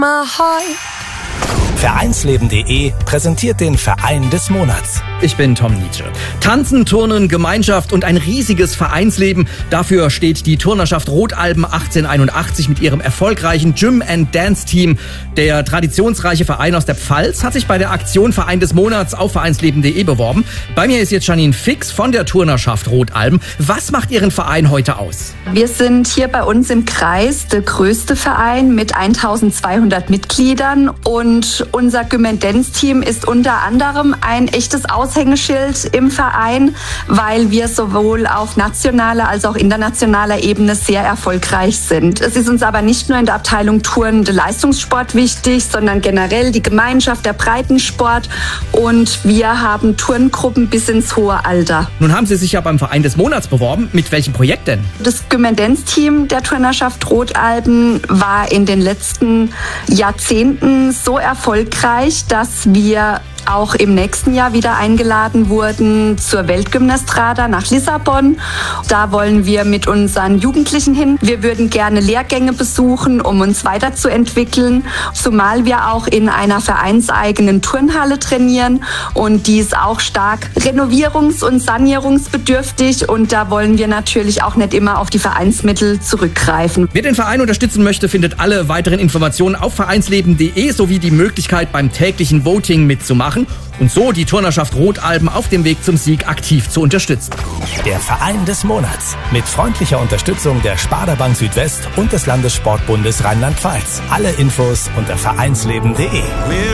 Vereinsleben.de präsentiert den Verein des Monats. Ich bin Tom Nietzsche. Tanzen, Turnen, Gemeinschaft und ein riesiges Vereinsleben. Dafür steht die Turnerschaft Rotalben 1881 mit ihrem erfolgreichen Gym and Dance Team. Der traditionsreiche Verein aus der Pfalz hat sich bei der Aktion Verein des Monats auf Vereinsleben.de beworben. Bei mir ist jetzt Janine Fix von der Turnerschaft Rotalben. Was macht Ihren Verein heute aus? Wir sind hier bei uns im Kreis der größte Verein mit 1200 Mitgliedern und unser Gym and Dance Team ist unter anderem ein echtes Aushängeschild im Verein, weil wir sowohl auf nationaler als auch internationaler Ebene sehr erfolgreich sind. Es ist uns aber nicht nur in der Abteilung Touren der Leistungssport wichtig, sondern generell die Gemeinschaft, der Breitensport, und wir haben Turngruppen bis ins hohe Alter. Nun haben Sie sich ja beim Verein des Monats beworben. Mit welchem Projekt denn? Das Gym and Dance Team der Turnerschaft Rotalben war in den letzten Jahrzehnten so erfolgreich, dass wir auch im nächsten Jahr wieder eingeladen wurden zur Weltgymnastrada nach Lissabon. Da wollen wir mit unseren Jugendlichen hin. Wir würden gerne Lehrgänge besuchen, um uns weiterzuentwickeln, zumal wir auch in einer vereinseigenen Turnhalle trainieren und die ist auch stark renovierungs- und sanierungsbedürftig und da wollen wir natürlich auch nicht immer auf die Vereinsmittel zurückgreifen. Wer den Verein unterstützen möchte, findet alle weiteren Informationen auf vereinsleben.de sowie die Möglichkeit, beim täglichen Voting mitzumachen und so die Turnerschaft Rotalben auf dem Weg zum Sieg aktiv zu unterstützen. Der Verein des Monats mit freundlicher Unterstützung der Sparda Bank Südwest und des Landessportbundes Rheinland-Pfalz. Alle Infos unter vereinsleben.de.